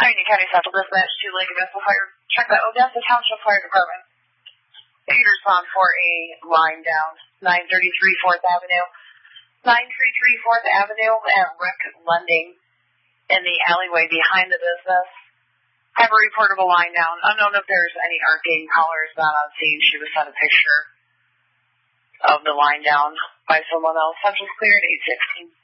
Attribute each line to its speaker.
Speaker 1: Union County Central Dispatch to Lake Odessa Fire. Check the Odessa Township Fire Department. They respond for a line down, 933 4th Avenue. 933 4th Avenue at Rick Lending in the alleyway behind the business. Have a reportable line down. Unknown if there's any arcade callers not on scene. She was sent a picture of the line down by someone else. Central's cleared, 816.